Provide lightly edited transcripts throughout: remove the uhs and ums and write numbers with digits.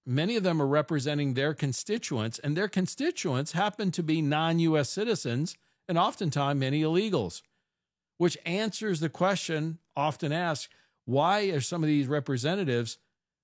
many of them are representing their constituents, and their constituents happen to be non-U.S. citizens and oftentimes many illegals, which answers the question often asked, why are some of these representatives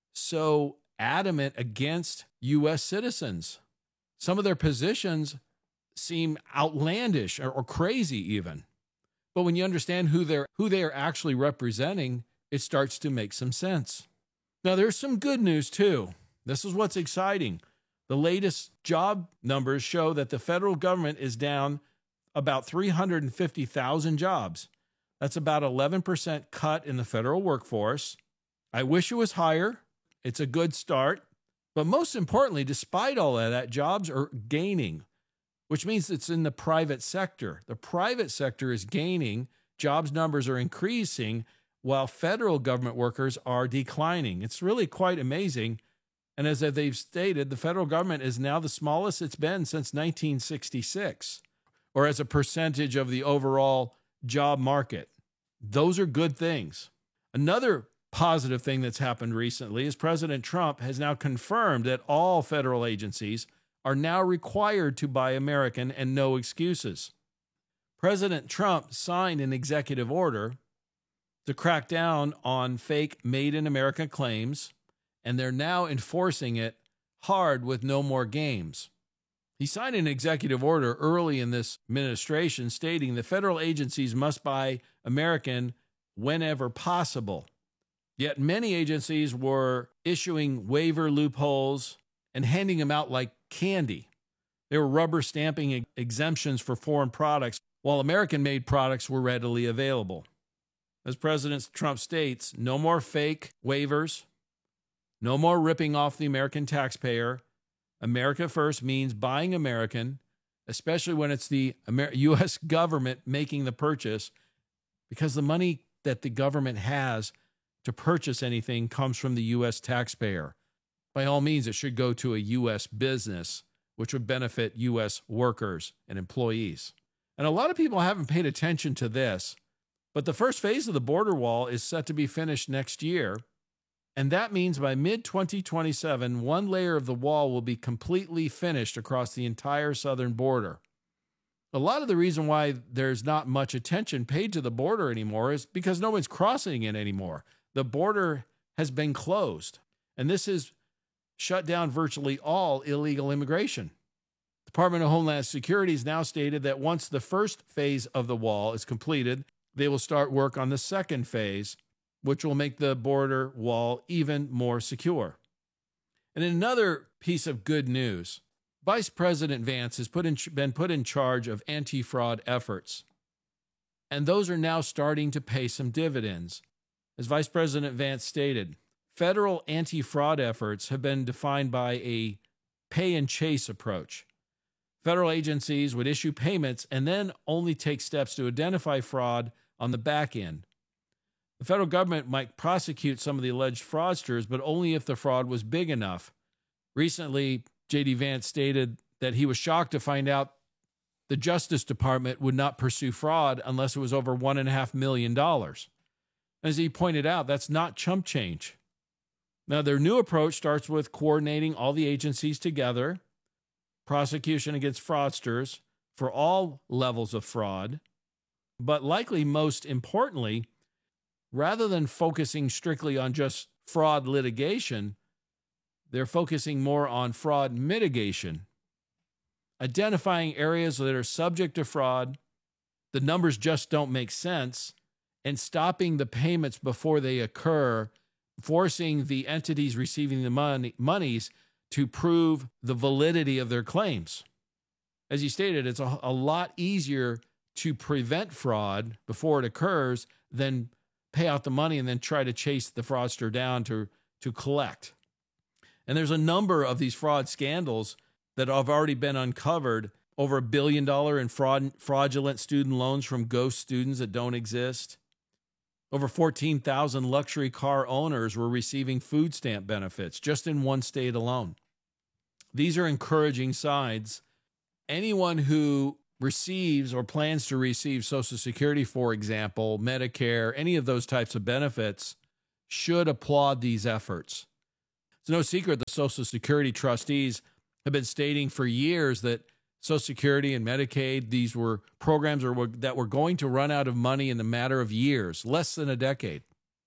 so adamant against U.S. citizens? Some of their positions seem outlandish or crazy even. But when you understand who they are actually representing, it starts to make some sense. Now, there's some good news, too. This is what's exciting. The latest job numbers show that the federal government is down about 350,000 jobs. That's about 11% cut in the federal workforce. I wish it was higher. It's a good start. But most importantly, despite all of that, jobs are gaining, which means it's in the private sector. The private sector is gaining. Jobs numbers are increasing while federal government workers are declining. It's really quite amazing. And as they've stated, the federal government is now the smallest it's been since 1966, or as a percentage of the overall job market. Those are good things. Another positive thing that's happened recently is President Trump has now confirmed that all federal agencies are now required to buy American and no excuses. President Trump signed an executive order to crack down on fake Made in America claims, and they're now enforcing it hard with no more games. He signed an executive order early in this administration stating that federal agencies must buy American whenever possible. Yet many agencies were issuing waiver loopholes and handing them out like candy. They were rubber stamping exemptions for foreign products, while American-made products were readily available. As President Trump states, no more fake waivers, no more ripping off the American taxpayer. America first means buying American, especially when it's the U.S. government making the purchase, because the money that the government has to purchase anything comes from the U.S. taxpayer. By all means, it should go to a U.S. business, which would benefit U.S. workers and employees. And a lot of people haven't paid attention to this, but the first phase of the border wall is set to be finished next year. And that means by mid-2027, one layer of the wall will be completely finished across the entire southern border. A lot of the reason why there's not much attention paid to the border anymore is because no one's crossing it anymore. The border has been closed, and this has shut down virtually all illegal immigration. The Department of Homeland Security has now stated that once the first phase of the wall is completed, they will start work on the second phase, which will make the border wall even more secure. And another piece of good news, Vice President Vance has been put in charge of anti-fraud efforts, and those are now starting to pay some dividends. As Vice President Vance stated, federal anti-fraud efforts have been defined by a pay-and-chase approach. Federal agencies would issue payments and then only take steps to identify fraud on the back end. The federal government might prosecute some of the alleged fraudsters, but only if the fraud was big enough. Recently, J.D. Vance stated that he was shocked to find out the Justice Department would not pursue fraud unless it was over $1.5 million. As he pointed out, that's not chump change. Now, their new approach starts with coordinating all the agencies together, prosecution against fraudsters for all levels of fraud, but likely most importantly, rather than focusing strictly on just fraud litigation, they're focusing more on fraud mitigation, identifying areas that are subject to fraud, the numbers just don't make sense, and stopping the payments before they occur, forcing the entities receiving the monies to prove the validity of their claims. As you stated, it's a lot easier to prevent fraud before it occurs than pay out the money and then try to chase the fraudster down to collect. And there's a number of these fraud scandals that have already been uncovered. Over $1 billion in fraudulent student loans from ghost students that don't exist. Over 14,000 luxury car owners were receiving food stamp benefits just in one state alone. These are encouraging signs. Anyone who receives or plans to receive Social Security, for example, Medicare, any of those types of benefits, should applaud these efforts. It's no secret that Social Security trustees have been stating for years that Social Security and Medicaid, these were programs that were going to run out of money in the matter of years, less than a decade.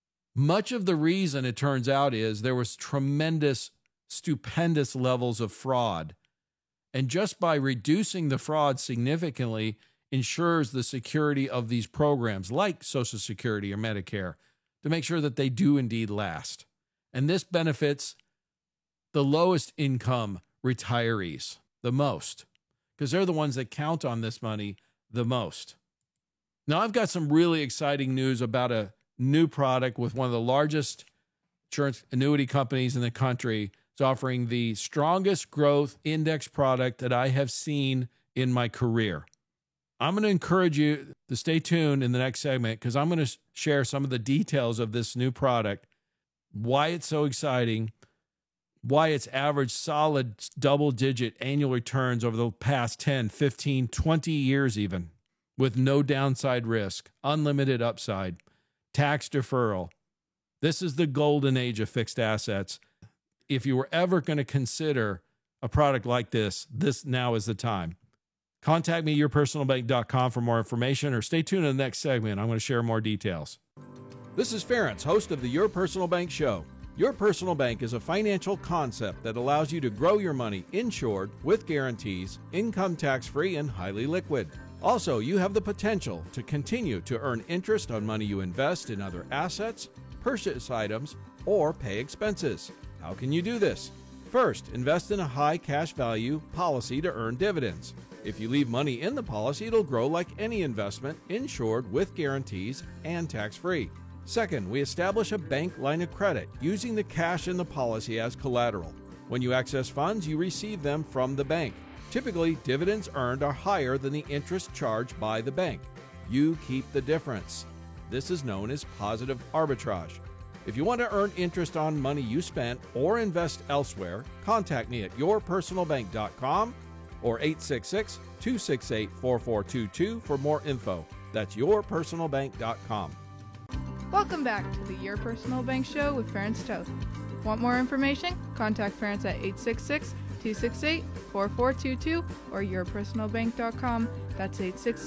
Much of the reason, it turns out, is there was tremendous, stupendous levels of fraud. And just by reducing the fraud significantly ensures the security of these programs like Social Security or Medicare to make sure that they do indeed last. And this benefits the lowest income retirees the most, because they're the ones that count on this money the most. Now, I've got some really exciting news about a new product with one of the largest insurance annuity companies in the country. It's offering the strongest growth index product that I have seen in my career. I'm going to encourage you to stay tuned in the next segment because I'm going to share some of the details of this new product, why it's so exciting, why it's averaged solid double-digit annual returns over the past 10, 15, 20 years even, with no downside risk, unlimited upside, tax deferral. This is the golden age of fixed assets. If you were ever going to consider a product like this now is the time. Contact me, yourpersonalbank.com, for more information, or stay tuned in the next segment. I'm going to share more details. This is Ference, host of the Your Personal Bank Show. Your Personal Bank is a financial concept that allows you to grow your money insured with guarantees, income tax-free, and highly liquid. Also, you have the potential to continue to earn interest on money you invest in other assets, purchase items, or pay expenses. How can you do this? First, invest in a high cash value policy to earn dividends. If you leave money in the policy, it'll grow like any investment, insured with guarantees and tax-free. Second, we establish a bank line of credit using the cash in the policy as collateral. When you access funds, you receive them from the bank. Typically, dividends earned are higher than the interest charged by the bank. You keep the difference. This is known as positive arbitrage. If you want to earn interest on money you spent or invest elsewhere, contact me at yourpersonalbank.com or 866-268-4422 for more info. That's yourpersonalbank.com. Welcome back to the Your Personal Bank Show with Ference Toth. Want more information? Contact Ference at 866-268-4422 or yourpersonalbank.com. That's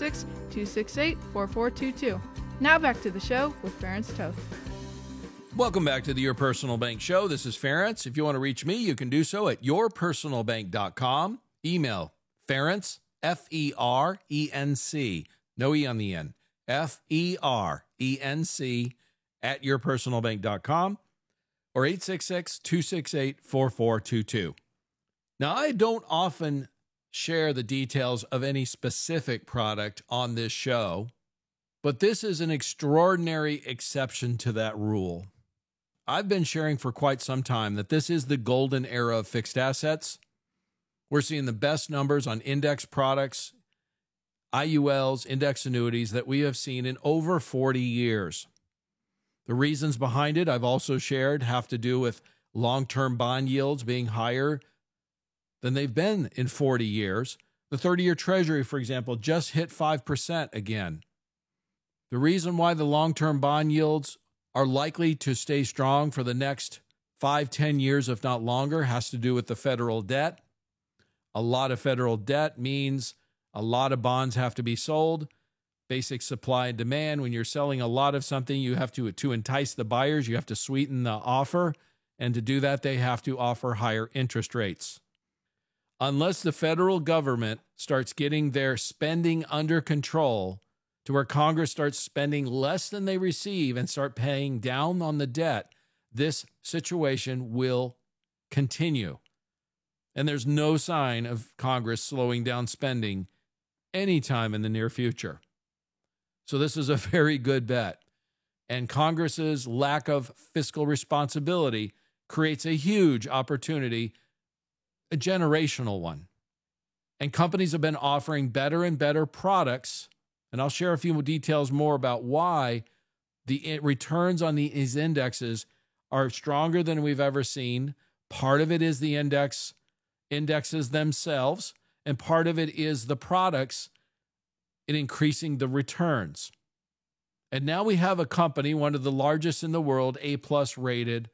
866-268-4422. Now back to the show with Ference Toth. Welcome back to the Your Personal Bank Show. This is Ference. If you want to reach me, you can do so at yourpersonalbank.com. Email Ference, F-E-R-E-N-C, no E on the end, F-E-R-E-N-C at yourpersonalbank.com or 866-268-4422. Now, I don't often share the details of any specific product on this show, but this is an extraordinary exception to that rule. I've been sharing for quite some time that this is the golden era of fixed assets. We're seeing the best numbers on index products, IULs, index annuities that we have seen in over 40 years. The reasons behind it, I've also shared, have to do with long-term bond yields being higher than they've been in 40 years. The 30-year Treasury, for example, just hit 5% again. The reason why the long-term bond yields are likely to stay strong for the next 5-10 years, if not longer, has to do with the federal debt. A lot of federal debt means a lot of bonds have to be sold. Basic supply and demand. When you're selling a lot of something, you have to entice the buyers, you have to sweeten the offer. And to do that, they have to offer higher interest rates. Unless the federal government starts getting their spending under control to where Congress starts spending less than they receive and start paying down on the debt, this situation will continue. And there's no sign of Congress slowing down spending anytime in the near future. So this is a very good bet. And Congress's lack of fiscal responsibility creates a huge opportunity, a generational one. And companies have been offering better and better products. And I'll share a few details more about why the returns on these indexes are stronger than we've ever seen. Part of it is the indexes themselves, and part of it is the products in increasing the returns. And now we have a company, one of the largest in the world, A+ rated,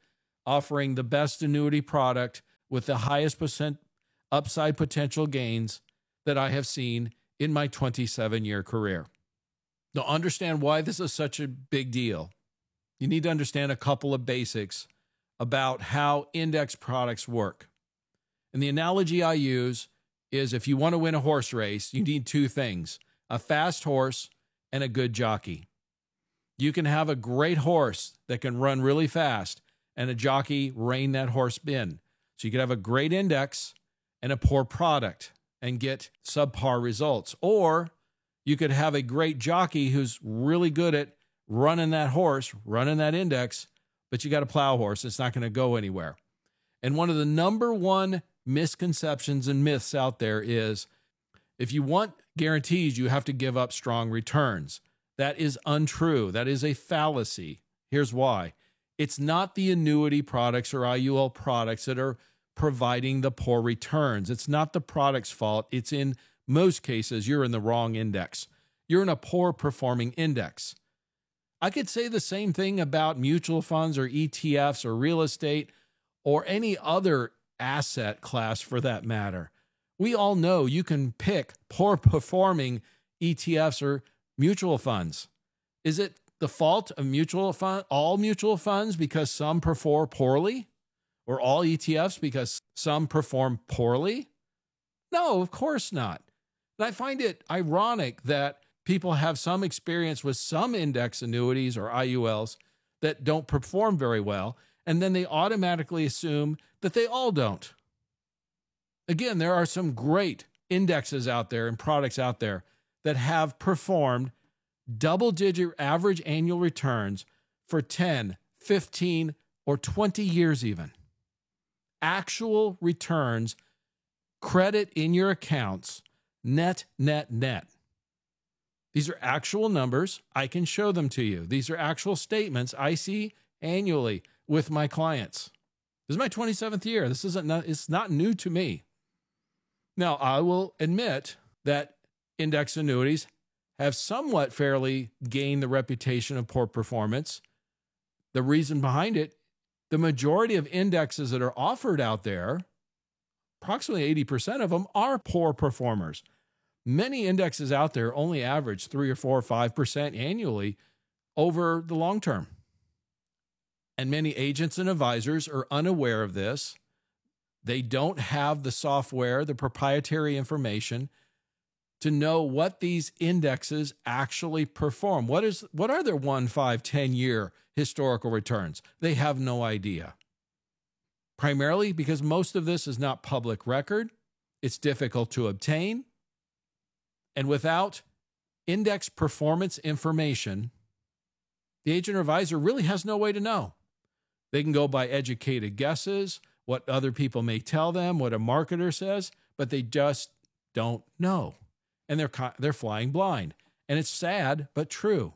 offering the best annuity product with the highest percent upside potential gains that I have seen in my 27-year career. Now, understand why this is such a big deal. You need to understand a couple of basics about how index products work. And the analogy I use is if you want to win a horse race, you need two things: a fast horse and a good jockey. You can have a great horse that can run really fast and a jockey rein that horse in. So you could have a great index and a poor product and get subpar results. Or you could have a great jockey who's really good at running that horse, running that index, but you got a plow horse. It's not going to go anywhere. And one of the number one misconceptions and myths out there is if you want guarantees, you have to give up strong returns. That is untrue. That is a fallacy. Here's why. It's not the annuity products or IUL products that are providing the poor returns. It's not the product's fault. It's in most cases, you're in the wrong index. You're in a poor performing index. I could say the same thing about mutual funds or ETFs or real estate or any other asset class for that matter. We all know you can pick poor performing ETFs or mutual funds. Is it the fault of all mutual funds because some perform poorly? Or all ETFs because some perform poorly? No, of course not. And I find it ironic that people have some experience with some index annuities or IULs that don't perform very well, and then they automatically assume that they all don't. Again, there are some great indexes out there and products out there that have performed double-digit average annual returns for 10, 15, or 20 years even. Actual returns, credit in your accounts, net. These are actual numbers. I can show them to you. These are actual statements I see annually with my clients. This is my 27th year. It's not new to me. Now, I will admit that index annuities have somewhat fairly gained the reputation of poor performance. The reason behind it, the majority of indexes that are offered out there, approximately 80% of them are poor performers. Many indexes out there only average 3 or 4 or 5% annually over the long term. And many agents and advisors are unaware of this. They don't have the software, the proprietary information to know what these indexes actually perform. What are their 1, 5, 10-year historical returns? They have no idea. Primarily because most of this is not public record. It's difficult to obtain. And without index performance information, the agent or advisor really has no way to know. They can go by educated guesses, what other people may tell them, what a marketer says, but they just don't know. And they're flying blind. And it's sad, but true.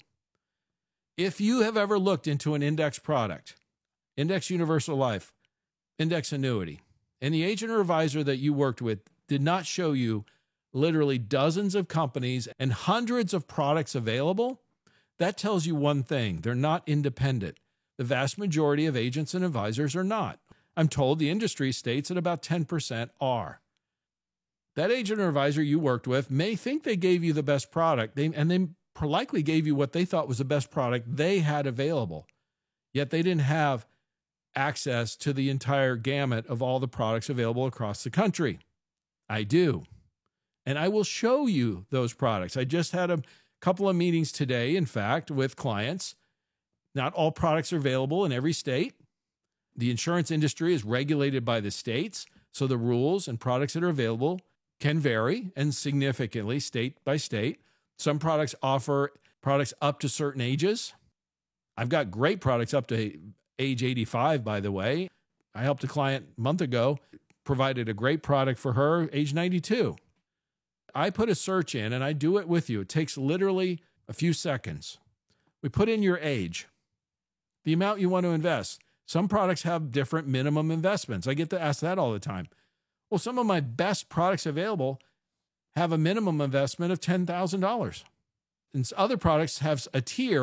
If you have ever looked into an index product, index universal life, index annuity, and the agent or advisor that you worked with did not show you literally dozens of companies and hundreds of products available, that tells you one thing: they're not independent. The vast majority of agents and advisors are not. I'm told the industry states that about 10% are. That agent or advisor you worked with may think they gave you the best product, and they likely gave you what they thought was the best product they had available, yet they didn't have access to the entire gamut of all the products available across the country. I do. And I will show you those products. I just had a couple of meetings today, in fact, with clients. Not all products are available in every state. The insurance industry is regulated by the states, so the rules and products that are available can vary and significantly state by state. Some products offer products up to certain ages. I've got great products up to age 85, by the way. I helped a client a month ago, provided a great product for her, age 92. I put a search in, and I do it with you. It takes literally a few seconds. We put in your age, the amount you want to invest. Some products have different minimum investments. I get to ask that all the time. Well, some of my best products available have a minimum investment of $10,000. And other products have a tier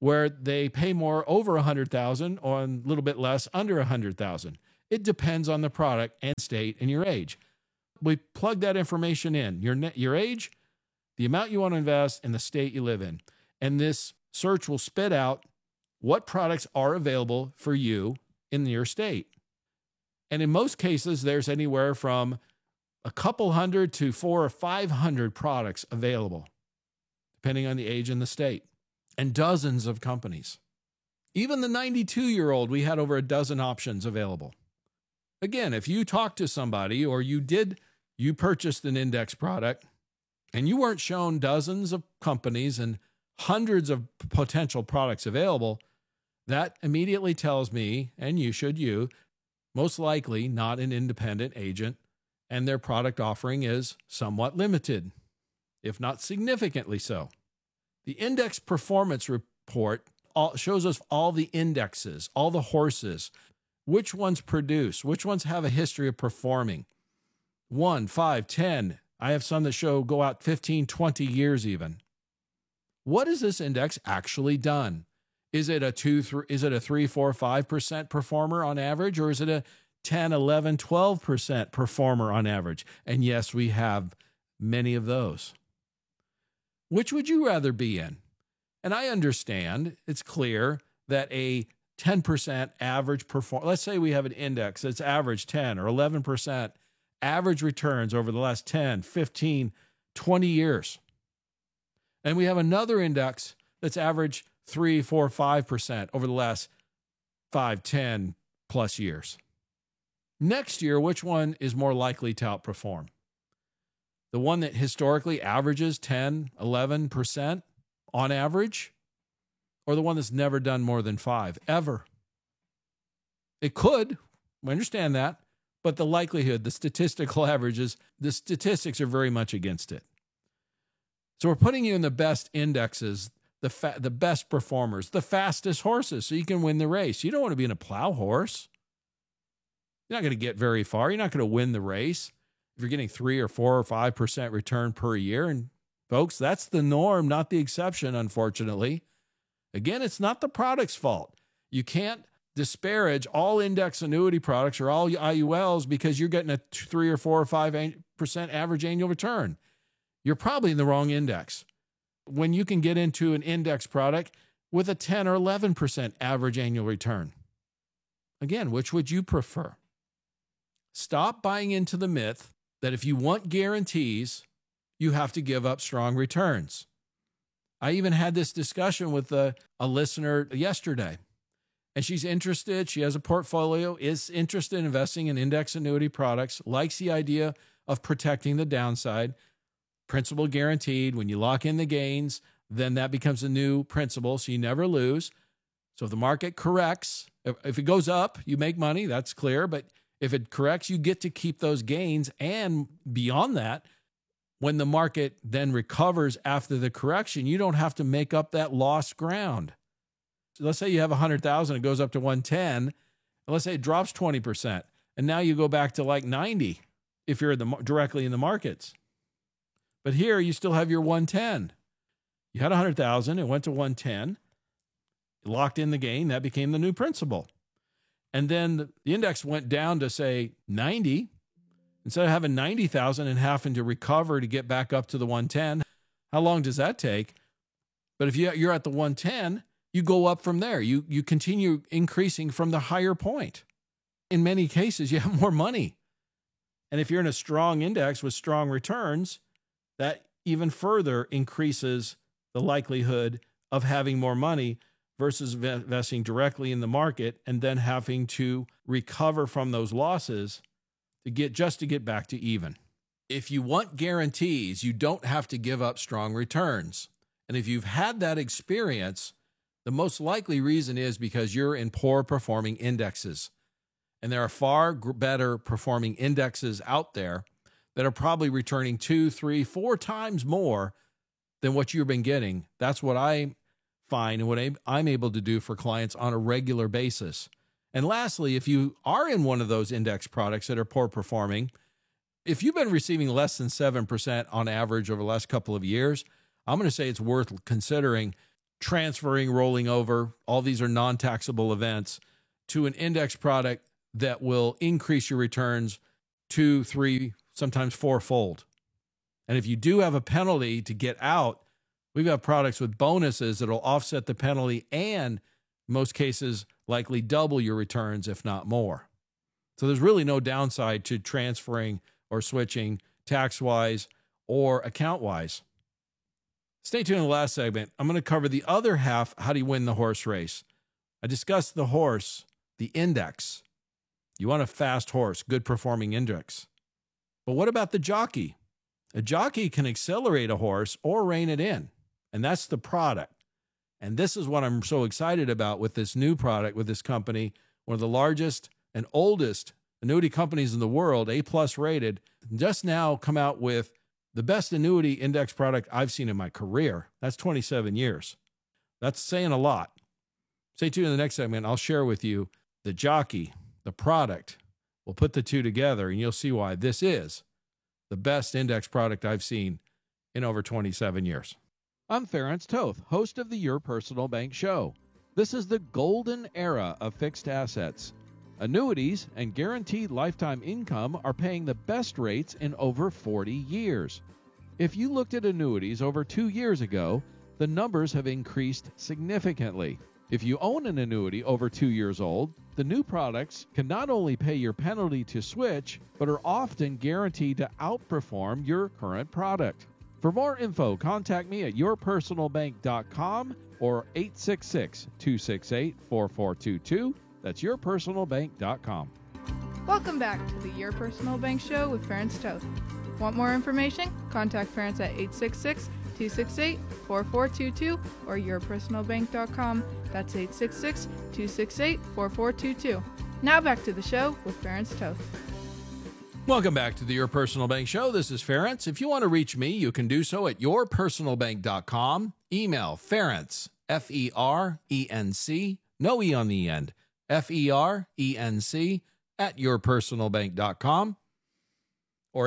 where they pay more over 100,000 or a little bit less under 100,000. It depends on the product and state and your age. We plug that information in, your age, the amount you want to invest, and the state you live in. And this search will spit out what products are available for you in your state. And in most cases, there's anywhere from a couple hundred to 400 or 500 products available, depending on the age and the state, and dozens of companies. Even the 92-year-old, we had over a dozen options available. Again, if you talk to somebody or you purchased an index product and you weren't shown dozens of companies and hundreds of potential products available, that immediately tells me, and you, most likely not an independent agent, and their product offering is somewhat limited, if not significantly so. The Index Performance Report shows us all the indexes, all the horses, which ones produce, which ones have a history of performing. 1, 5, 10. I have some that go out 15, 20 years even. What has this index actually done? Is it a 3, 4, 5% performer on average, or is it a 10, 11, 12% performer on average? And yes, we have many of those. Which would you rather be in? And I understand, it's clear that a 10% average performance, let's say we have an index that's average 10 or 11% average returns over the last 10, 15, 20 years. And we have another index that's average 3, 4, 5% over the last 5, 10 plus years. Next year, which one is more likely to outperform? The one that historically averages 10, 11% on average, or the one that's never done more than 5 ever? It could, we understand that, but the likelihood, the statistical averages, the statistics are very much against it. So we're putting you in the best indexes, the best performers, the fastest horses, so you can win the race. You don't want to be in a plow horse. You're not going to get very far. You're not going to win the race if you're getting 3 or 4 or 5% return per year. And folks, that's the norm, not the exception, unfortunately. Again, it's not the product's fault. You can't disparage all index annuity products or all IULs because you're getting a 3 or 4 or 5% average annual return. You're probably in the wrong index. When you can get into an index product with a 10 or 11% average annual return. Again, which would you prefer? Stop buying into the myth that if you want guarantees, you have to give up strong returns. I even had this discussion with a listener yesterday, and she's interested. She has a portfolio, is interested in investing in index annuity products, likes the idea of protecting the downside, principal guaranteed. When you lock in the gains, then that becomes a new principal, so you never lose. So if the market corrects, if it goes up, you make money, that's clear, but if it corrects, you get to keep those gains. And beyond that, when the market then recovers after the correction, you don't have to make up that lost ground. So let's say you have 100,000, it goes up to 110, and let's say it drops 20%, and now you go back to like 90 if you're directly in the markets. But here you still have your 110. You had 100,000, it went to 110, locked in the gain, that became the new principal. And then the index went down to, say, 90. Instead of having 90,000 and having to recover to get back up to the 110, how long does that take? But if you're at the 110, you go up from there. You continue increasing from the higher point. In many cases, you have more money. And if you're in a strong index with strong returns, that even further increases the likelihood of having more money versus investing directly in the market and then having to recover from those losses to get back to even. If you want guarantees, you don't have to give up strong returns. And if you've had that experience, the most likely reason is because you're in poor performing indexes. And there are far better performing indexes out there that are probably returning 2, 3, 4 times more than what you've been getting. That's what I find and what I'm able to do for clients on a regular basis. And lastly, if you are in one of those index products that are poor performing, if you've been receiving less than 7% on average over the last couple of years, I'm going to say it's worth considering transferring, rolling over, all these are non-taxable events, to an index product that will increase your returns 2, 3, sometimes 4-fold. And if you do have a penalty to get out, we've got products with bonuses that will offset the penalty and, in most cases, likely double your returns, if not more. So there's really no downside to transferring or switching tax-wise or account-wise. Stay tuned in the last segment. I'm going to cover the other half, how do you win the horse race. I discussed the horse, the index. You want a fast horse, good performing index. But what about the jockey? A jockey can accelerate a horse or rein it in, and that's the product. And this is what I'm so excited about with this new product, with this company, one of the largest and oldest annuity companies in the world, A+ rated, just now come out with the best annuity index product I've seen in my career. That's 27 years. That's saying a lot. Stay tuned in the next segment. I'll share with you the jockey, the product. We'll put the two together, and you'll see why this is the best index product I've seen in over 27 years. I'm Ference Toth, host of the Your Personal Bank Show. This is the golden era of fixed assets. Annuities and guaranteed lifetime income are paying the best rates in over 40 years. If you looked at annuities over 2 years ago, the numbers have increased significantly. If you own an annuity over 2 years old, the new products can not only pay your penalty to switch, but are often guaranteed to outperform your current product. For more info, contact me at yourpersonalbank.com or 866-268-4422. That's yourpersonalbank.com. Welcome back to the Your Personal Bank Show with Ference Toth. Want more information? Contact Ference at 866-268-4422 or yourpersonalbank.com. That's 866-268-4422. Now back to the show with Ference Toth. Welcome back to the Your Personal Bank Show. This is Ference. If you want to reach me, you can do so at yourpersonalbank.com. Email Ference, F-E-R-E-N-C, no E on the end, F-E-R-E-N-C at yourpersonalbank.com or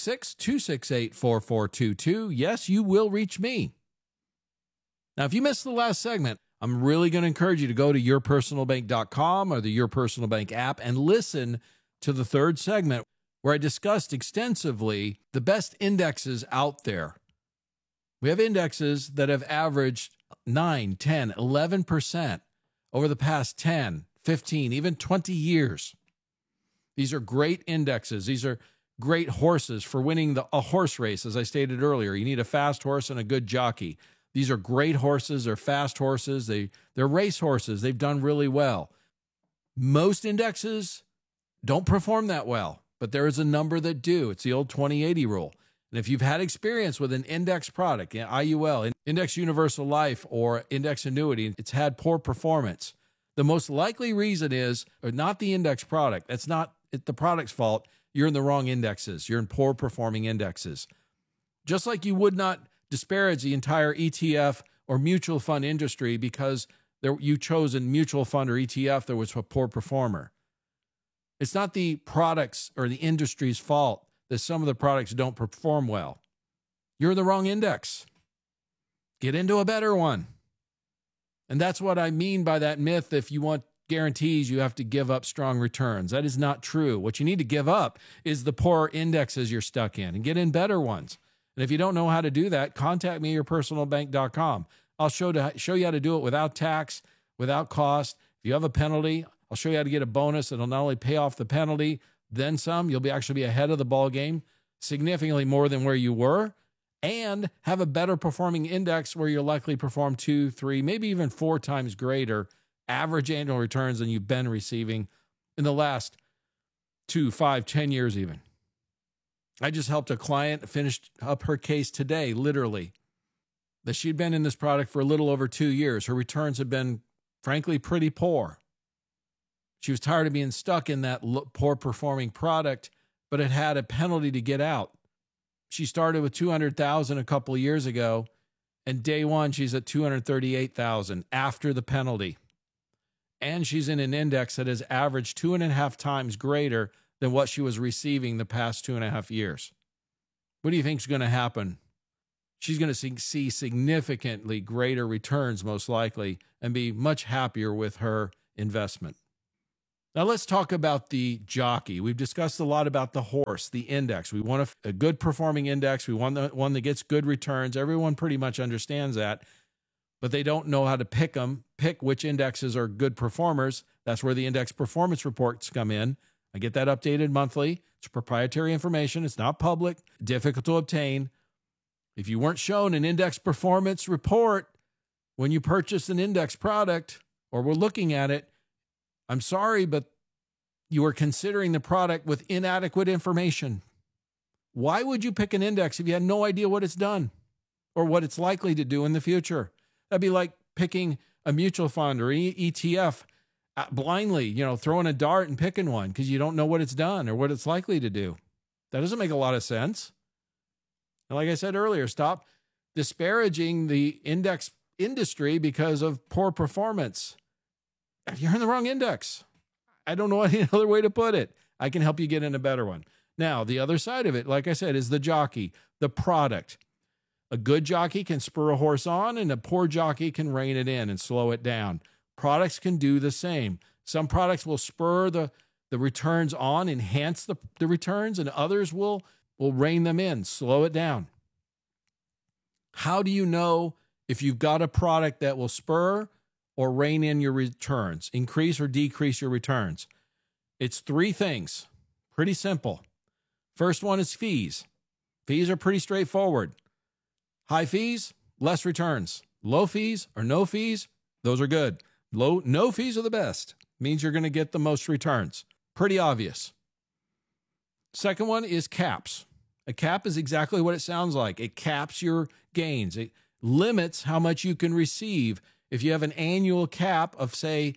866-268-4422. Yes, you will reach me. Now, if you missed the last segment, I'm really going to encourage you to go to yourpersonalbank.com or the Your Personal Bank app and listen to the third segment where I discussed extensively the best indexes out there. We have indexes that have averaged 9, 10, 11% over the past 10, 15, even 20 years. These are great indexes. These are great horses for winning a horse race. As I stated earlier, you need a fast horse and a good jockey. These are great horses. They're fast horses. They're race horses. They've done really well. Most indexes don't perform that well, but there is a number that do. It's the old 20-80 rule. And if you've had experience with an index product, IUL, Index Universal Life, or index annuity, it's had poor performance. The most likely reason is not the index product. That's not the product's fault. You're in the wrong indexes. You're in poor performing indexes. Just like you would not disparage the entire ETF or mutual fund industry because you chose a mutual fund or ETF that was a poor performer. It's not the products or the industry's fault that some of the products don't perform well. You're in the wrong index. Get into a better one. And that's what I mean by that myth. If you want guarantees, you have to give up strong returns. That is not true. What you need to give up is the poor indexes you're stuck in and get in better ones. And if you don't know how to do that, contact me at yourpersonalbank.com. I'll show you how to do it without tax, without cost. If you have a penalty, I'll show you how to get a bonus that'll not only pay off the penalty, then some. You'll actually be ahead of the ball game, significantly more than where you were, and have a better performing index where you'll likely perform 2, 3, maybe even 4 times greater average annual returns than you've been receiving in the last 2, 5, 10 years even. I just helped a client finish up her case today, literally, that she'd been in this product for a little over 2 years. Her returns had been, frankly, pretty poor. She was tired of being stuck in that poor performing product, but it had a penalty to get out. She started with $200,000 a couple of years ago, and day one, she's at $238,000 after the penalty. And she's in an index that has averaged 2.5 times greater than what she was receiving the past 2.5 years. What do you think is going to happen? she's going to see significantly greater returns, most likely, and be much happier with her investment. Now let's talk about the jockey. We've discussed a lot about the horse, the index. We want a good performing index. We want one that gets good returns. Everyone pretty much understands that, but they don't know how to pick which indexes are good performers. That's where the index performance reports come in. I get that updated monthly. It's proprietary information. It's not public, difficult to obtain. If you weren't shown an index performance report when you purchased an index product or were looking at it, I'm sorry, but you are considering the product with inadequate information. Why would you pick an index if you had no idea what it's done or what it's likely to do in the future? That'd be like picking a mutual fund or ETF blindly, throwing a dart and picking one because you don't know what it's done or what it's likely to do. That doesn't make a lot of sense. And like I said earlier, stop disparaging the index industry because of poor performance. You're in the wrong index. I don't know any other way to put it. I can help you get in a better one. Now, the other side of it, like I said, is the jockey, the product. A good jockey can spur a horse on, and a poor jockey can rein it in and slow it down. Products can do the same. Some products will spur the returns on, enhance the returns, and others will rein them in, slow it down. How do you know if you've got a product that will spur or rein in your returns, increase or decrease your returns? It's three things. Pretty simple. First one is fees. Fees are pretty straightforward. High fees, less returns. Low fees or no fees, those are good. No fees are the best. Means you're going to get the most returns. Pretty obvious. Second one is caps. A cap is exactly what it sounds like. It caps your gains. It limits how much you can receive. If you have an annual cap of, say,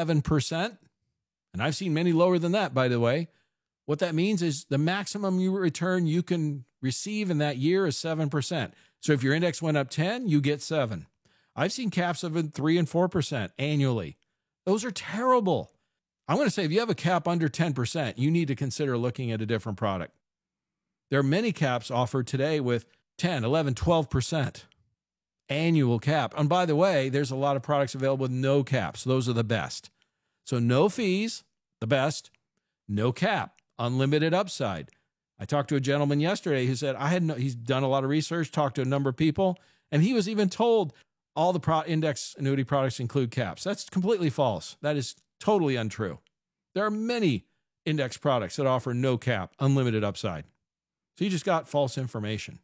7%, and I've seen many lower than that, by the way, what that means is the maximum return you can receive in that year is 7%. So if your index went up 10, you get 7. I've seen caps of 3 and 4% annually. Those are terrible. I'm going to say if you have a cap under 10%, you need to consider looking at a different product. There are many caps offered today with 10, 11, 12%. Annual cap. And by the way, there's a lot of products available with no caps. Those are the best. So no fees, the best. No cap, unlimited upside. I talked to a gentleman yesterday who said he's done a lot of research, talked to a number of people, and he was even told all the index annuity products include caps. That's completely false. That is totally untrue. There are many index products that offer no cap, unlimited upside. So you just got false information.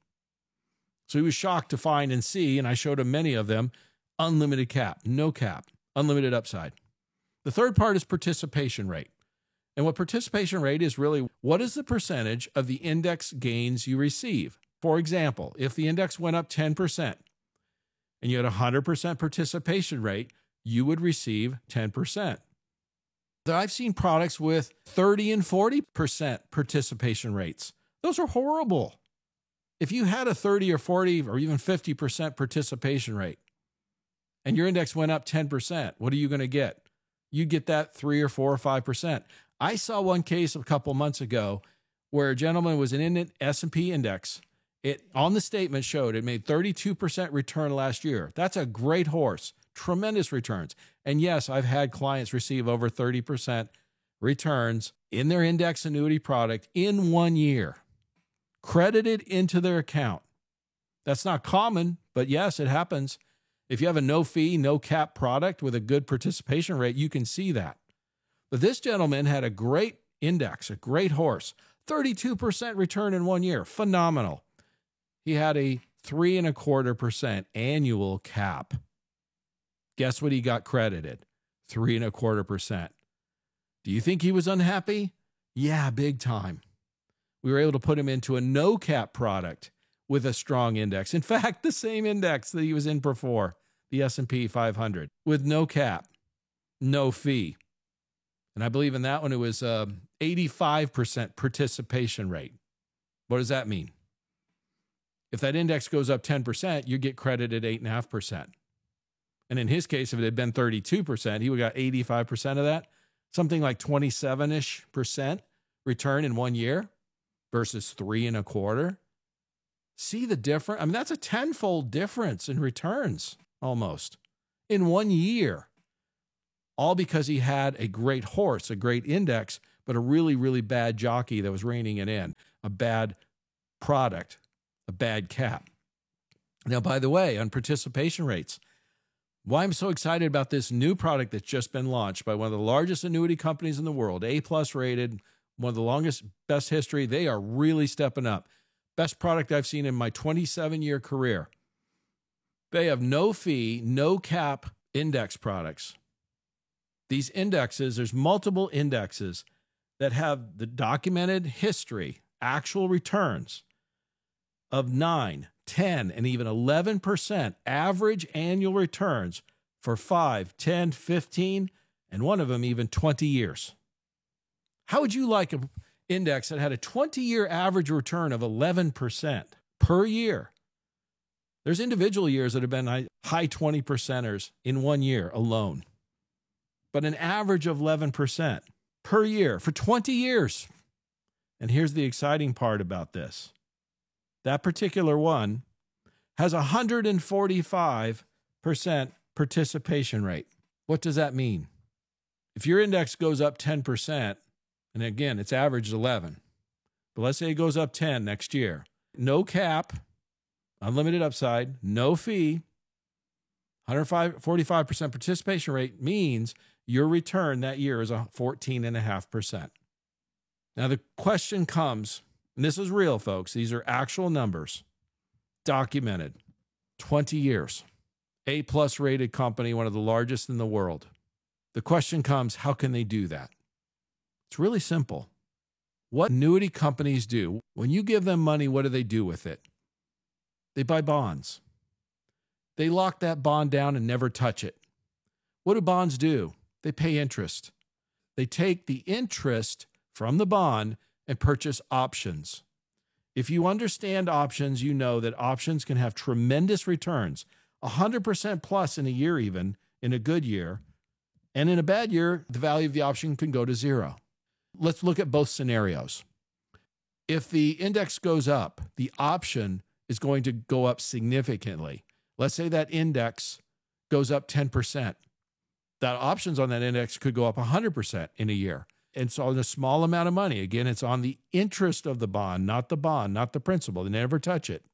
So he was shocked to find and see, and I showed him many of them, unlimited cap, no cap, unlimited upside. The third part is participation rate. And what participation rate is really, what is the percentage of the index gains you receive? For example, if the index went up 10% and you had a 100% participation rate, you would receive 10%. I've seen products with 30 and 40% participation rates. Those are horrible. If you had a 30 or 40 or even 50% participation rate and your index went up 10%, what are you going to get? You get that 3 or 4 or 5%. I saw one case a couple months ago where a gentleman was in an S&P index. It on the statement showed it made 32% return last year. That's a great horse, tremendous returns. And yes, I've had clients receive over 30% returns in their index annuity product in 1 year, credited into their account. That's not common, but yes, it happens. If you have a no fee, no cap product with a good participation rate, you can see that. But this gentleman had a great index, a great horse, 32% return in 1 year. Phenomenal. He had a 3.25% annual cap. Guess what he got credited? 3.25%. Do you think he was unhappy? Yeah, big time. We were able to put him into a no cap product with a strong index. In fact, the same index that he was in before, the S&P 500, with no cap, no fee. And I believe in that one, it was 85% participation rate. What does that mean? If that index goes up 10%, you get credited 8.5%. And in his case, if it had been 32%, he would have got 85% of that, something like 27-ish% return in 1 year versus 3.25%. See the difference? I mean, that's a tenfold difference in returns almost in 1 year. All because he had a great horse, a great index, but a really, really bad jockey that was reining it in, a bad product, a bad cap. Now, by the way, on participation rates, why I'm so excited about this new product that's just been launched by one of the largest annuity companies in the world, A+ rated, one of the longest, best history. They are really stepping up. Best product I've seen in my 27-year career. They have no fee, no cap index products. These indexes, there's multiple indexes that have the documented history, actual returns of 9, 10, and even 11% average annual returns for 5, 10, 15, and one of them even 20 years. How would you like an index that had a 20-year average return of 11% per year? There's individual years that have been high 20%ers in 1 year alone, but an average of 11% per year for 20 years. And here's the exciting part about this. That particular one has a 145% participation rate. What does that mean? If your index goes up 10%, and again, it's averaged 11, but let's say it goes up 10 next year, no cap, unlimited upside, no fee, 145% participation rate means your return that year is 14.5%. Now the question comes, and this is real, folks. These are actual numbers, documented, 20 years, A+ rated company, one of the largest in the world. The question comes, how can they do that? It's really simple. What annuity companies do, when you give them money, what do they do with it? They buy bonds. They lock that bond down and never touch it. What do bonds do? They pay interest. They take the interest from the bond and purchase options. If you understand options, you know that options can have tremendous returns, 100% plus in a year even, in a good year. And in a bad year, the value of the option can go to zero. Let's look at both scenarios. If the index goes up, the option is going to go up significantly. Let's say that index goes up 10%. That options on that index could go up 100% in a year. And so on a small amount of money, again, it's on the interest of the bond, not the principal. They never touch it.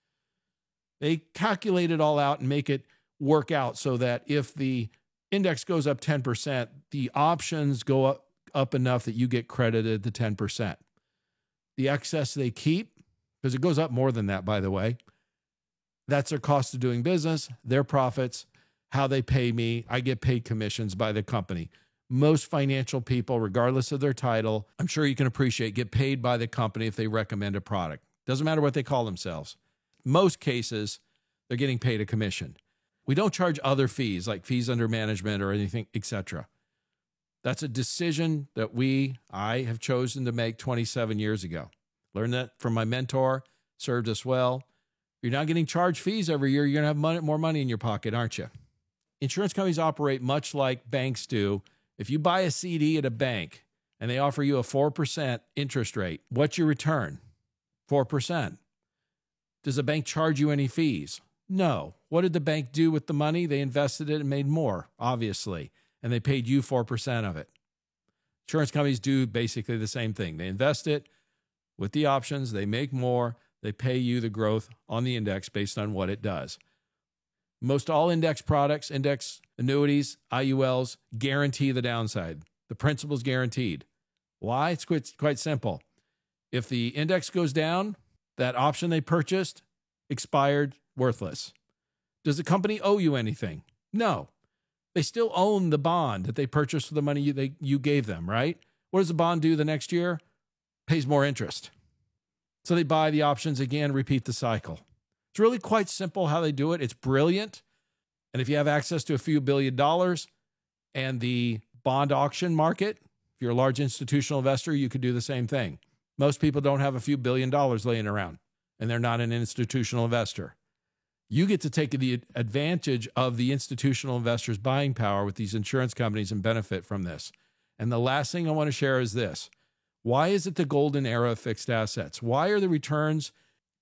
They calculate it all out and make it work out so that if the index goes up 10%, the options go up enough that you get credited the 10%. The excess they keep, because it goes up more than that, by the way, that's their cost of doing business, their profits, how they pay me. I get paid commissions by the company. Most financial people, regardless of their title, I'm sure you can appreciate, get paid by the company if they recommend a product. Doesn't matter what they call themselves. Most cases, they're getting paid a commission. We don't charge other fees, like fees under management or anything, etc. That's a decision that I have chosen to make 27 years ago. Learned that from my mentor, served us well. If you're not getting charged fees every year, you're going to have more money in your pocket, aren't you? Insurance companies operate much like banks do. If you buy a CD at a bank and they offer you a 4% interest rate, what's your return? 4%. Does the bank charge you any fees? No. What did the bank do with the money? They invested it and made more, obviously, and they paid you 4% of it. Insurance companies do basically the same thing. They invest it with the options, they make more, they pay you the growth on the index based on what it does. Most all index products, index annuities, IULs, guarantee the downside. The principal is guaranteed. Why? It's quite simple. If the index goes down, that option they purchased, expired, worthless. Does the company owe you anything? No. They still own the bond that they purchased for the money you gave them, right? What does the bond do the next year? Pays more interest. So they buy the options again, repeat the cycle. It's really quite simple how they do it. It's brilliant. And if you have access to a few $1 billion and the bond auction market, if you're a large institutional investor, you could do the same thing. Most people don't have a few $1 billion laying around, and they're not an institutional investor. You get to take the advantage of the institutional investors' buying power with these insurance companies and benefit from this. And the last thing I want to share is this. Why is it the golden era of fixed assets? Why are the returns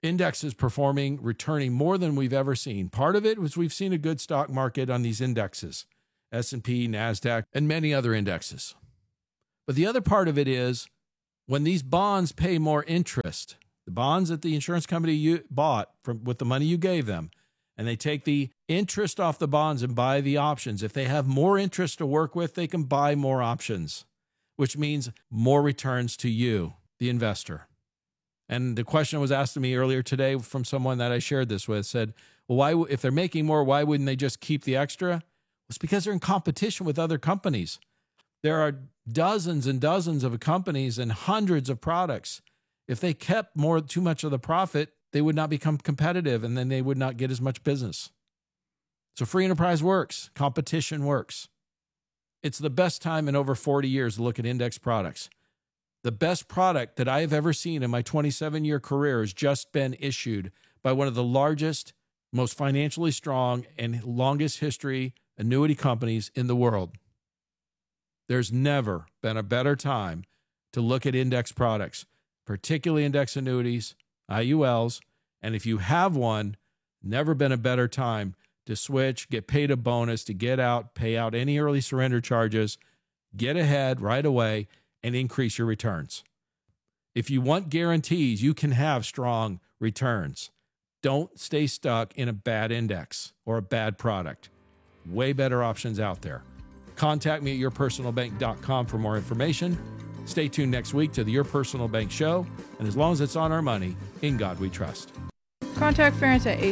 indexes performing, returning more than we've ever seen. Part of it was we've seen a good stock market on these indexes, S&P, NASDAQ, and many other indexes. But the other part of it is when these bonds pay more interest, the bonds that the insurance company you bought with the money you gave them, and they take the interest off the bonds and buy the options. If they have more interest to work with, they can buy more options, which means more returns to you, the investor. And the question was asked to me earlier today from someone that I shared this with, said, well, why, if they're making more, why wouldn't they just keep the extra? It's because they're in competition with other companies. There are dozens and dozens of companies and hundreds of products. If they kept too much of the profit, they would not become competitive, and then they would not get as much business. So free enterprise works. Competition works. It's the best time in over 40 years to look at index products. The best product that I have ever seen in my 27-year career has just been issued by one of the largest, most financially strong, and longest history annuity companies in the world. There's never been a better time to look at index products, particularly index annuities, IULs, and if you have one, never been a better time to switch, get paid a bonus, to get out, pay out any early surrender charges, get ahead right away, and increase your returns. If you want guarantees, you can have strong returns. Don't stay stuck in a bad index or a bad product. Way better options out there. Contact me at yourpersonalbank.com for more information. Stay tuned next week to the Your Personal Bank Show, and as long as it's on our money, in God we trust. Contact Ference at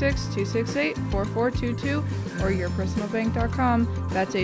866-268-4422 or yourpersonalbank.com. That's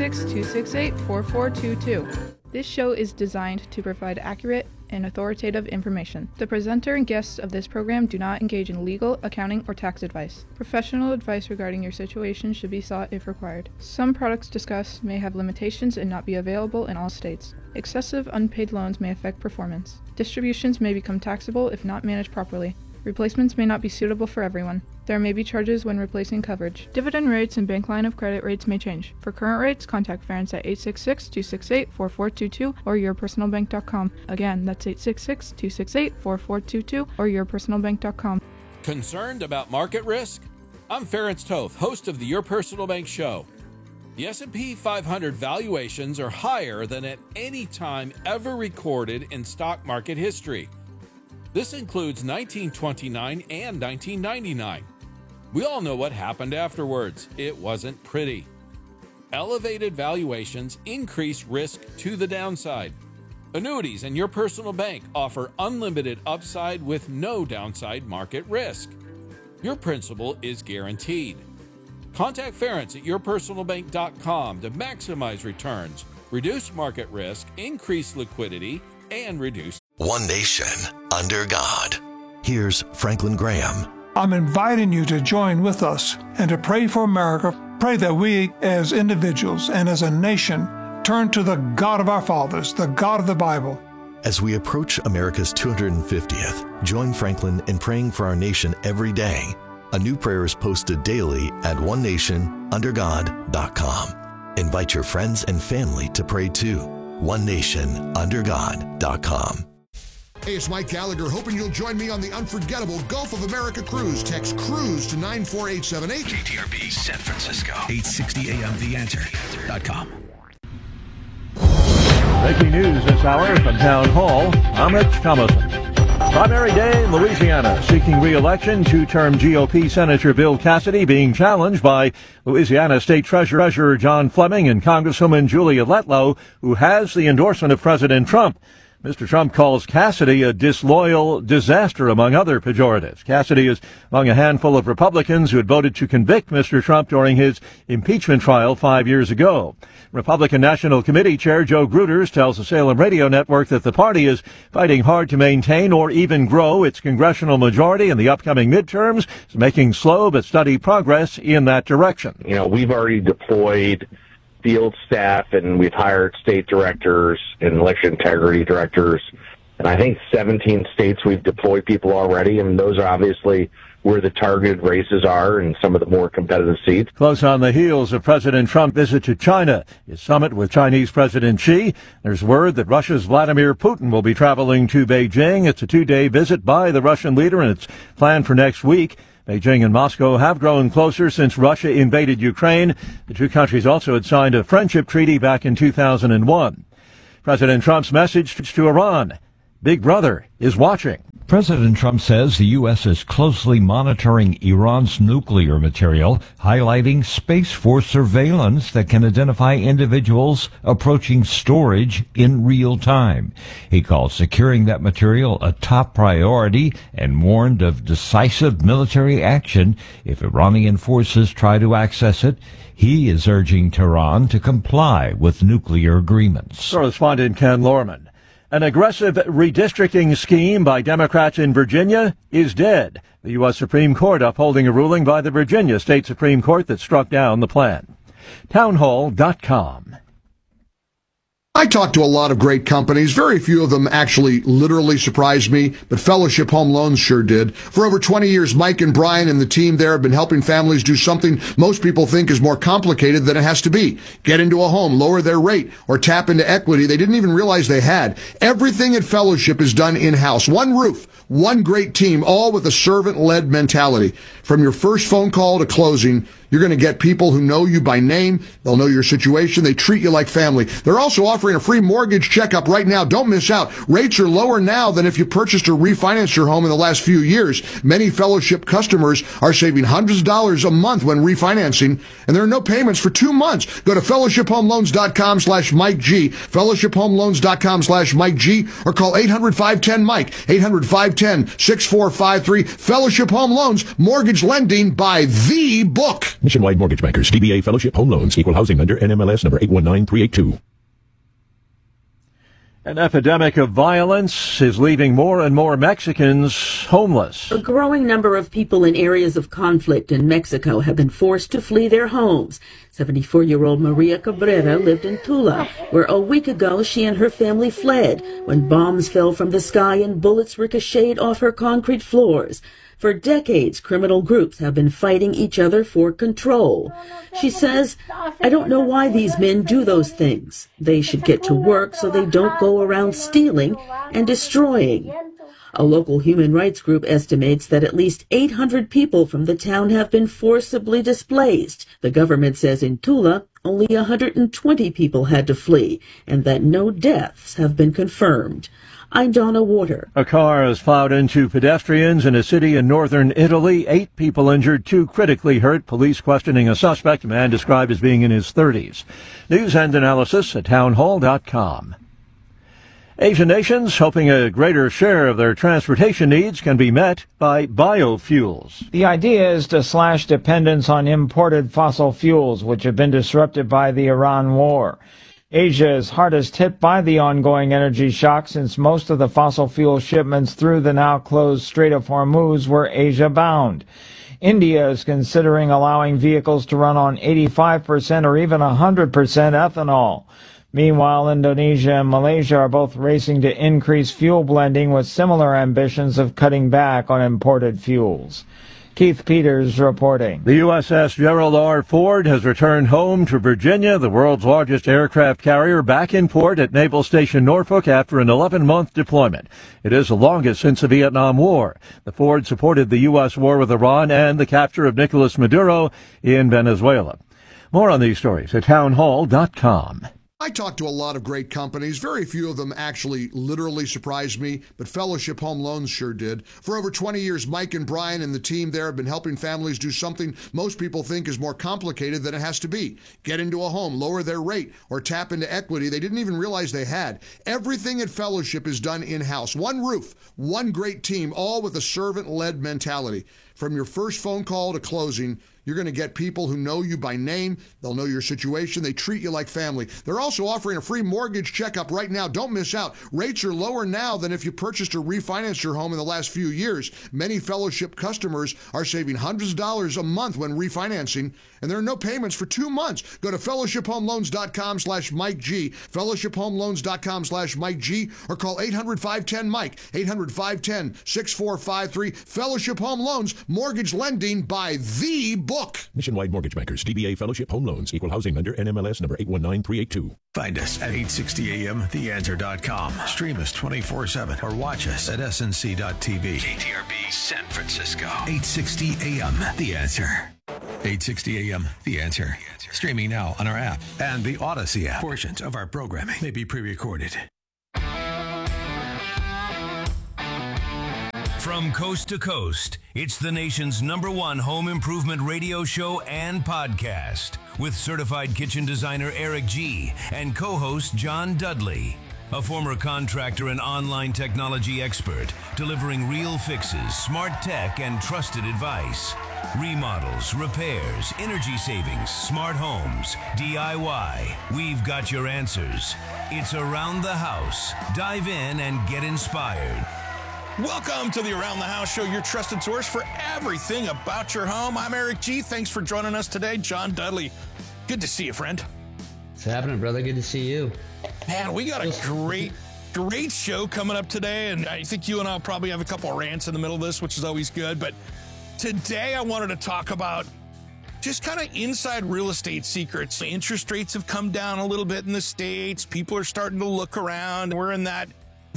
866-268-4422. This show is designed to provide accurate and authoritative information. The presenter and guests of this program do not engage in legal, accounting, or tax advice. Professional advice regarding your situation should be sought if required. Some products discussed may have limitations and not be available in all states. Excessive unpaid loans may affect performance. Distributions may become taxable if not managed properly. Replacements may not be suitable for everyone. There may be charges when replacing coverage. Dividend rates and bank line of credit rates may change. For current rates, contact Ference at 866-268-4422 or yourpersonalbank.com. Again, that's 866-268-4422 or yourpersonalbank.com. Concerned about market risk? I'm Ference Toth, host of the Your Personal Bank Show. The S&P 500 valuations are higher than at any time ever recorded in stock market history. This includes 1929 and 1999. We all know what happened afterwards. It wasn't pretty. Elevated valuations increase risk to the downside. Annuities and Your Personal Bank offer unlimited upside with no downside market risk. Your principal is guaranteed. Contact Ference at yourpersonalbank.com to maximize returns, reduce market risk, increase liquidity, and reduce. One nation, under God. Here's Franklin Graham. I'm inviting you to join with us and to pray for America. Pray that we as individuals and as a nation turn to the God of our fathers, the God of the Bible. As we approach America's 250th, join Franklin in praying for our nation every day. A new prayer is posted daily at onenationundergod.com. Invite your friends and family to pray too. onenationundergod.com. Hey, it's Mike Gallagher, hoping you'll join me on the unforgettable Gulf of America cruise. Text CRUISE to 94878. KTRB San Francisco, 860 AM TheAnswer.com. Breaking news this hour from Town Hall, I'm Rich Thomason. Primary day in Louisiana, seeking re-election, two-term GOP Senator Bill Cassidy being challenged by Louisiana State Treasurer John Fleming and Congresswoman Julia Letlow, who has the endorsement of President Trump. Mr. Trump calls Cassidy a disloyal disaster, among other pejoratives. Cassidy is among a handful of Republicans who had voted to convict Mr. Trump during his impeachment trial 5 years ago. Republican National Committee Chair Joe Gruters tells the Salem Radio Network that the party is fighting hard to maintain or even grow its congressional majority in the upcoming midterms. It's making slow but steady progress in that direction. You know, we've already deployed field staff, and we've hired state directors and election integrity directors And I think 17 states we've deployed people already, and those are obviously where the targeted races are and some of the more competitive seats. Close on the heels of President Trump's visit to China, his summit with Chinese President Xi, there's word that Russia's Vladimir Putin will be traveling to Beijing. It's a 2-day visit by the Russian leader, and it's planned for next week. Beijing and Moscow have grown closer since Russia invaded Ukraine. The two countries also had signed a friendship treaty back in 2001. President Trump's message to Iran: Big Brother is watching. President Trump says the U.S. is closely monitoring Iran's nuclear material, highlighting Space Force surveillance that can identify individuals approaching storage in real time. He called securing that material a top priority and warned of decisive military action if Iranian forces try to access it. He is urging Tehran to comply with nuclear agreements. Correspondent Ken Lorman. An aggressive redistricting scheme by Democrats in Virginia is dead. The U.S. Supreme Court upholding a ruling by the Virginia State Supreme Court that struck down the plan. Townhall.com. I talked to a lot of great companies. Very few of them actually literally surprised me, but Fellowship Home Loans sure did. For over 20 years, Mike and Brian and the team there have been helping families do something most people think is more complicated than it has to be. Get into a home, lower their rate, or tap into equity they didn't even realize they had. Everything at Fellowship is done in-house. One roof, one great team, all with a servant-led mentality. From your first phone call to closing, you're going to get people who know you by name. They'll know your situation. They treat you like family. They're also offering a free mortgage checkup right now. Don't miss out. Rates are lower now than if you purchased or refinanced your home in the last few years. Many Fellowship customers are saving hundreds of dollars a month when refinancing, and there are no payments for 2 months. Go to fellowshiphomeloans.com/Mike G, fellowshiphomeloans.com/Mike G, or call 800-510-MIKE, 800-510-6453. Fellowship Home Loans, mortgage lending by the book. Nationwide Mortgage Bankers, DBA Fellowship Home Loans, Equal Housing Lender, NMLS number 819382. An epidemic of violence is leaving more and more Mexicans homeless. A growing number of people in areas of conflict in Mexico have been forced to flee their homes. 74-year-old Maria Cabrera lived in Tula, where a week ago she and her family fled when bombs fell from the sky and bullets ricocheted off her concrete floors. For decades, criminal groups have been fighting each other for control. She says, I don't know why these men do those things. They should get to work so they don't go around stealing and destroying. A local human rights group estimates that at least 800 people from the town have been forcibly displaced. The government says in Tula, only 120 people had to flee, and that no deaths have been confirmed. I'm Donna Water. A car has plowed into pedestrians in a city in northern Italy. 8 people injured, 2 critically hurt. Police questioning a suspect, a man described as being in his 30s. News and analysis at townhall.com. Asian nations hoping a greater share of their transportation needs can be met by biofuels. The idea is to slash dependence on imported fossil fuels, which have been disrupted by the Iran war. Asia is hardest hit by the ongoing energy shock since most of the fossil fuel shipments through the now closed Strait of Hormuz were Asia-bound. India is considering allowing vehicles to run on 85% or even 100% ethanol. Meanwhile, Indonesia and Malaysia are both racing to increase fuel blending with similar ambitions of cutting back on imported fuels. Keith Peters reporting. The USS Gerald R. Ford has returned home to Virginia, the world's largest aircraft carrier, back in port at Naval Station Norfolk after an 11-month deployment. It is the longest since the Vietnam War. The Ford supported the U.S. war with Iran and the capture of Nicolas Maduro in Venezuela. More on these stories at townhall.com. I talked to a lot of great companies. Very few of them actually literally surprised me, but Fellowship Home Loans sure did. For over 20 years, Mike and Brian and the team there have been helping families do something most people think is more complicated than it has to be. Get into a home, lower their rate, or tap into equity they didn't even realize they had. Everything at Fellowship is done in-house. One roof, one great team, all with a servant-led mentality. From your first phone call to closing, You're going to get people who know you by name. They'll know your situation. They treat you like family. They're also offering a free mortgage checkup right now. Don't miss out. Rates are lower now than if you purchased or refinanced your home in the last few years. Many Fellowship customers are saving hundreds of dollars a month when refinancing, and there are no payments for 2 months. Go to fellowshiphomeloans.com/Mike G, fellowshiphomeloans.com/Mike G, or call 800-510-MIKE, 800-510-6453. Fellowship Home Loans, mortgage lending by the book. Nationwide Mortgage Bankers, DBA Fellowship Home Loans, Equal Housing Lender, NMLS number 819382. Find us at 860amtheanswer.com. Stream us 24/7 or watch us at snc.tv. KTRB San Francisco. 860 AM The Answer. 860 AM The Answer. Streaming now on our app and the Odyssey app. Portions of our programming may be pre-recorded. From coast to coast, it's the nation's #1 home improvement radio show and podcast with certified kitchen designer Eric G. and co-host John Dudley, a former contractor and online technology expert, delivering real fixes, smart tech, and trusted advice. Remodels, repairs, energy savings, smart homes, DIY. We've got your answers. It's Around the House. Dive in and get inspired. Welcome to the Around the House Show, your trusted source for everything about your home. I'm Eric G. Thanks for joining us today. John Dudley, good to see you, friend. What's happening, brother? Good to see you. Man, we got a great show coming up today, and I think you and I'll probably have a couple of rants in the middle of this, which is always good. But today I wanted to talk about just kind of inside real estate secrets. Interest rates have come down a little bit in the States. People are starting to look around. We're in that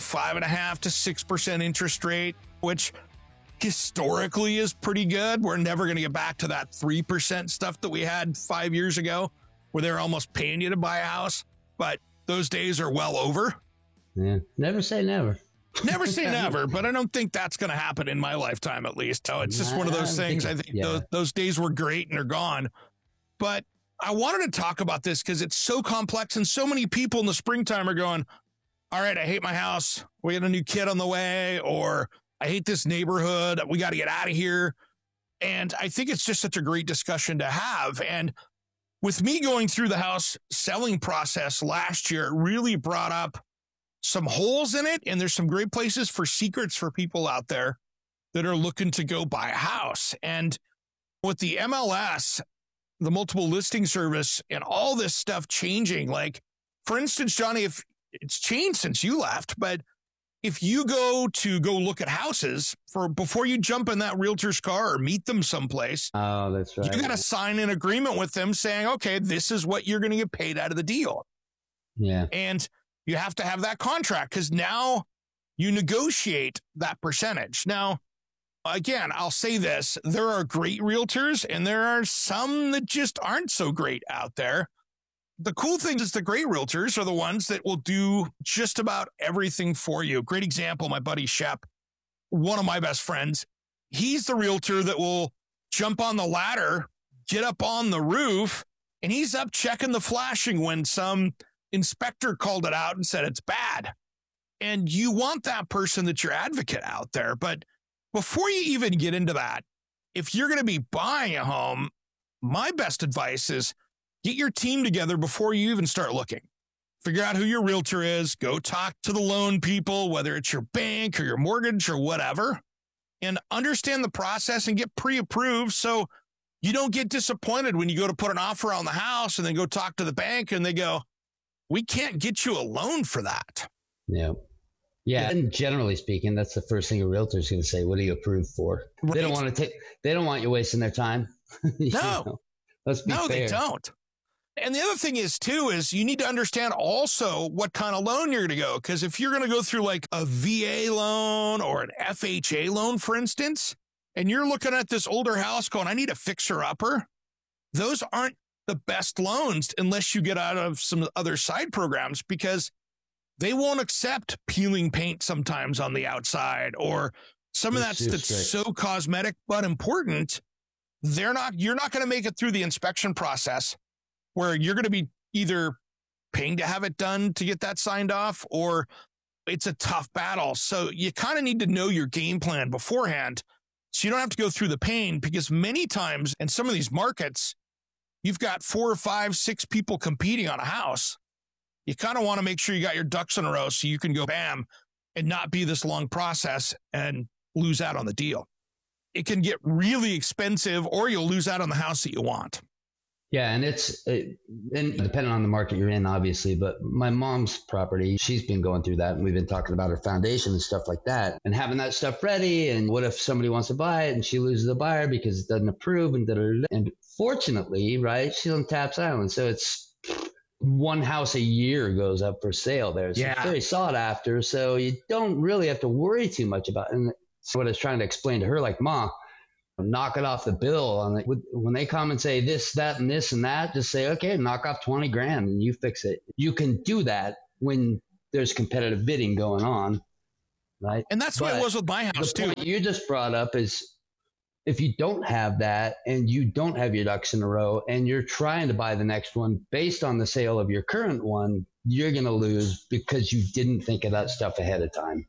5.5% to 6% interest rate, which historically is pretty good. We're never going to get back to that 3% stuff that we had 5 years ago, where they're almost paying you to buy a house. But those days are well over. Yeah, never say never. Never say never, but I don't think that's going to happen in my lifetime, at least. So it's just one of those things. I think those days were great and they're gone. But I wanted to talk about this because it's so complex, and so many people in the springtime are going, all right, I hate my house. We had a new kid on the way, or I hate this neighborhood. We got to get out of here. And I think it's just such a great discussion to have. And with me going through the house selling process last year, it really brought up some holes in it. And there's some great places for secrets for people out there that are looking to go buy a house. And with the MLS, the multiple listing service, and all this stuff changing, like, for instance, Johnny, if it's changed since you left, but if you go look at houses before you jump in that realtor's car or meet them someplace, oh, that's right, you got to sign an agreement with them saying, okay, this is what you're going to get paid out of the deal. Yeah. And you have to have that contract because now you negotiate that percentage. Now, again, I'll say this, there are great realtors and there are some that just aren't so great out there. The cool thing is the great realtors are the ones that will do just about everything for you. Great example, my buddy Shep, one of my best friends. He's the realtor that will jump on the ladder, get up on the roof, and he's up checking the flashing when some inspector called it out and said it's bad. And you want that person that's your advocate out there. But before you even get into that, if you're going to be buying a home, my best advice is get your team together before you even start looking. Figure out who your realtor is. Go talk to the loan people, whether it's your bank or your mortgage or whatever, and understand the process and get pre-approved so you don't get disappointed when you go to put an offer on the house and then go talk to the bank and they go, we can't get you a loan for that. Yeah. Yeah. And generally speaking, that's the first thing a realtor is going to say. What are you approved for? Right. They don't want you wasting their time. No, let's be fair. They don't. And the other thing is, too, is you need to understand also what kind of loan you're going to go. Because if you're going to go through like a VA loan or an FHA loan, for instance, and you're looking at this older house going, I need a fixer-upper, those aren't the best loans unless you get out of some other side programs because they won't accept peeling paint sometimes on the outside or some of that that's so cosmetic but important. You're not going to make it through the inspection process, where you're going to be either paying to have it done to get that signed off, or it's a tough battle. So you kind of need to know your game plan beforehand So you don't have to go through the pain, because many times in some of these markets, you've got 4, 5, 6 people competing on a house. You kind of want to make sure you got your ducks in a row so you can go bam and not be this long process and lose out on the deal. It can get really expensive, or you'll lose out on the house that you want. Yeah, and and depending on the market you're in, obviously, but my mom's property, she's been going through that, and we've been talking about her foundation and stuff like that, and having that stuff ready, and what if somebody wants to buy it and she loses the buyer because it doesn't approve, and fortunately, right, she's on Taps Island, so it's one house a year goes up for sale there. So it's very sought after, so you don't really have to worry too much about it. And so what I was trying to explain to her, like, Ma, knock it off the bill. When they come and say this, that, and this and that, just say, okay, knock off 20 grand and you fix it. You can do that when there's competitive bidding going on, right? And that's what it was with my house too. The point you just brought up is, if you don't have that and you don't have your ducks in a row and you're trying to buy the next one based on the sale of your current one, you're going to lose because you didn't think of that stuff ahead of time.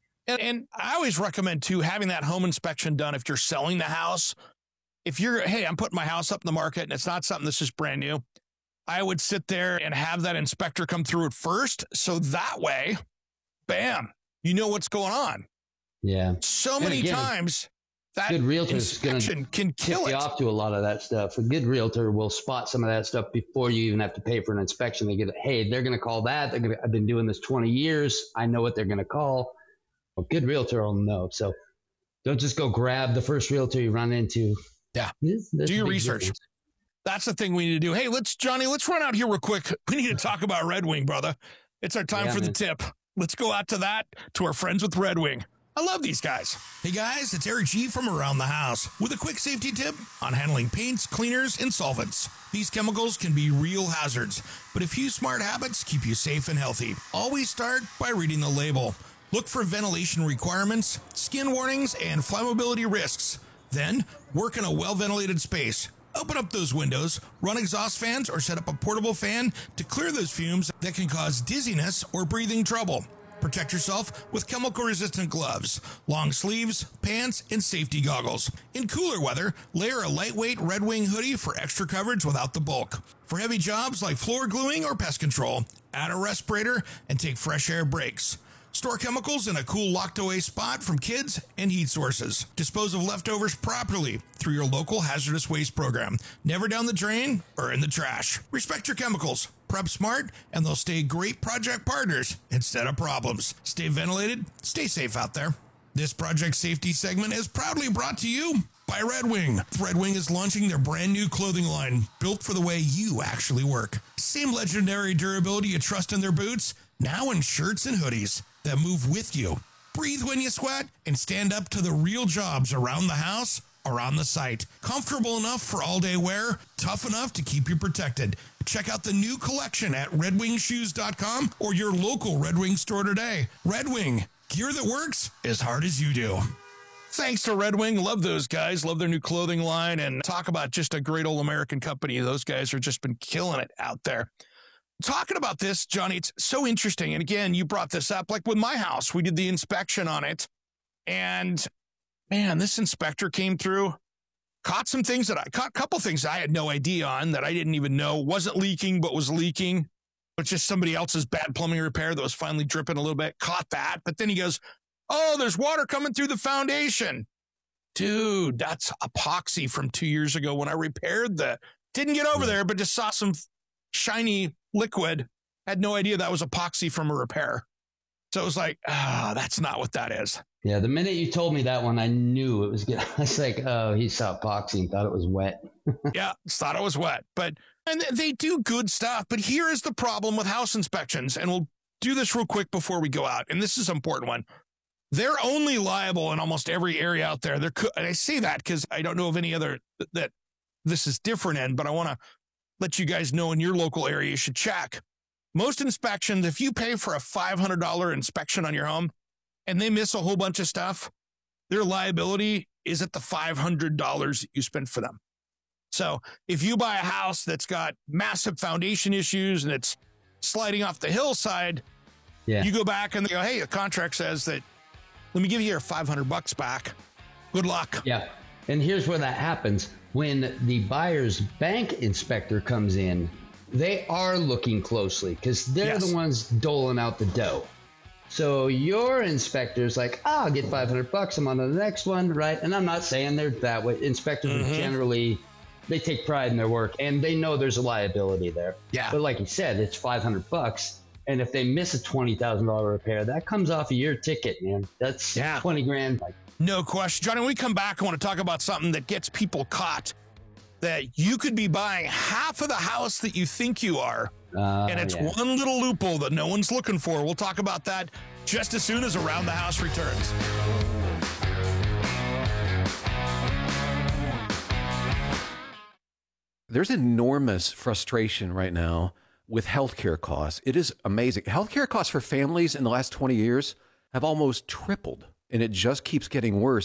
And I always recommend, too, having that home inspection done if you're selling the house. If you're, hey, I'm putting my house up in the market and it's not something that's just brand new, I would sit there and have that inspector come through it first. So that way, bam, you know what's going on. Yeah. So many times that good inspection can kill you it. off to a lot of that stuff. A good realtor will spot some of that stuff before you even have to pay for an inspection. They get, hey, they're going to call that. I've been doing this 20 years. I know what they're going to call. A good realtor will know. So don't just go grab the first realtor you run into. Yeah. Do your research. Difference. That's the thing we need to do. Hey, Johnny, let's run out here real quick. We need to talk about Red Wing, brother. It's our time for the tip. Let's go out to our friends with Red Wing. I love these guys. Hey guys, it's Eric G from Around the House with a quick safety tip on handling paints, cleaners, and solvents. These chemicals can be real hazards, but a few smart habits keep you safe and healthy. Always start by reading the label. Look for ventilation requirements, skin warnings, and flammability risks. Then, work in a well-ventilated space. Open up those windows, run exhaust fans, or set up a portable fan to clear those fumes that can cause dizziness or breathing trouble. Protect yourself with chemical-resistant gloves, long sleeves, pants, and safety goggles. In cooler weather, layer a lightweight Red Wing hoodie for extra coverage without the bulk. For heavy jobs like floor gluing or pest control, add a respirator and take fresh air breaks. Store chemicals in a cool locked-away spot from kids and heat sources. Dispose of leftovers properly through your local hazardous waste program. Never down the drain or in the trash. Respect your chemicals. Prep smart, and they'll stay great project partners instead of problems. Stay ventilated. Stay safe out there. This project safety segment is proudly brought to you by Red Wing. Red Wing is launching their brand new clothing line built for the way you actually work. Same legendary durability you trust in their boots, now in shirts and hoodies that move with you. Breathe when you sweat and stand up to the real jobs around the house or on the site. Comfortable enough for all-day wear, tough enough to keep you protected. Check out the new collection at redwingshoes.com or your local Red Wing store today. Red Wing, gear that works as hard as you do. Thanks to Red Wing. Love those guys. Love their new clothing line, and talk about just a great old American company. Those guys have just been killing it out there. Talking about this, Johnny, it's so interesting. And again, you brought this up, like with my house, we did the inspection on it. And man, this inspector came through, caught a couple things I had no idea on that I didn't even know wasn't leaking, but was leaking. It's just somebody else's bad plumbing repair that was finally dripping a little bit. Caught that. But then he goes, oh, there's water coming through the foundation. Dude, that's epoxy from 2 years ago when I repaired didn't get over there, but just saw some shiny liquid. Had no idea that was epoxy from a repair. So it was like, that's not what that is. Yeah, the minute you told me that one, I knew it was good. I was like, oh, he saw epoxy and thought it was wet. Yeah, thought it was wet. And they do good stuff. But here is the problem with house inspections. And we'll do this real quick before we go out. And this is an important one. They're only liable in almost every area out there. And I say that because I don't know of any other that this is different in, but I want to let you guys know in your local area, you should check. Most inspections, if you pay for a $500 inspection on your home and they miss a whole bunch of stuff, their liability is at the $500 that you spent for them. So if you buy a house that's got massive foundation issues and it's sliding off the hillside, you go back and they go, hey, the contract says that, let me give you your $500 back. Good luck. Yeah. And here's where that happens. When the buyer's bank inspector comes in, they are looking closely because they're the ones doling out the dough. So your inspector's like, I'll get $500. I'm on to the next one, right? And I'm not saying they're that way. Inspectors are generally, they take pride in their work and they know there's a liability there. Yeah. But like you said, it's $500. And if they miss a $20,000 repair, that comes off of your ticket, man. That's 20 grand. No question. Johnny, when we come back, I want to talk about something that gets people caught. That you could be buying half of the house that you think you are. And it's one little loophole that no one's looking for. We'll talk about that just as soon as Around the House returns. There's enormous frustration right now with healthcare costs. It is amazing. Healthcare costs for families in the last 20 years have almost tripled, and it just keeps getting worse.